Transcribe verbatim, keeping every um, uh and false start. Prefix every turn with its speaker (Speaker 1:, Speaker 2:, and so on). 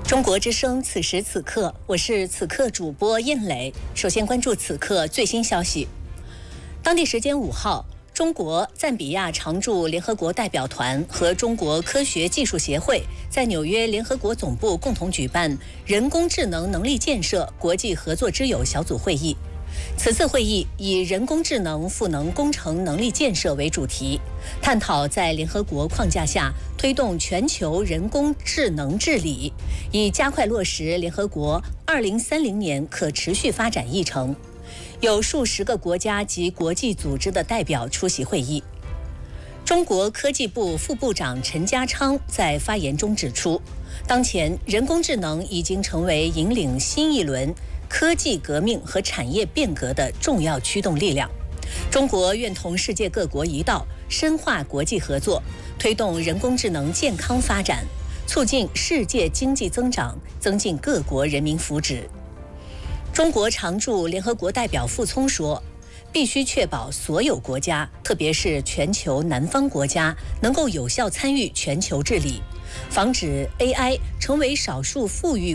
Speaker 1: 中国之声，此时此刻，我是此刻主播燕磊。首先关注此刻最新消息。当地时间五号，中国赞比亚常驻联合国代表团和中国科学技术协会在纽约联合国总部共同举办人工智能能力建设国际合作之友小组会议。此次会议以人工智能赋能工程能力建设为主题，探讨在联合国框架下推动全球人工智能治理，以加快落实联合国二零三零年可持续发展议程。有数十个国家及国际组织的代表出席会议。中国科技部副部长陈家昌在发言中指出，当前人工智能已经成为引领新一轮科技革命和产业变革的重要驱动力量。中国愿同世界各国一道，深化国际合作，推动人工智能健康发展，促进世界经济增长，增进各国人民福祉。中国常驻联合国代表傅聪说，必须确保所有国家，特别是全球南方国家，能够有效参与全球治理，防止 A I 成为少数富裕